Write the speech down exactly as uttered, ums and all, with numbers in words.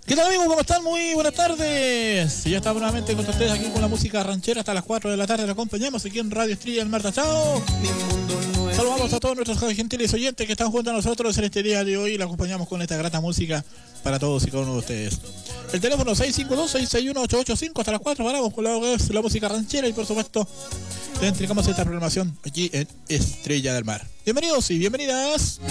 ¿Qué tal, amigos? ¿Cómo están? Muy buenas tardes. Y ya estamos nuevamente con ustedes aquí con la música ranchera hasta las cuatro de la tarde. La acompañamos aquí en Radio Estrella del Mar. Chao. Saludamos a todos nuestros gentiles oyentes que están junto a nosotros en este día de hoy. La acompañamos con esta grata música para todos y cada uno de ustedes. El teléfono seis cinco dos, seis seis uno, ocho ocho cinco. Hasta las cuatro paramos con la, la música ranchera y por supuesto te entregamos esta programación aquí en Estrella del Mar. Bienvenidos y bienvenidas.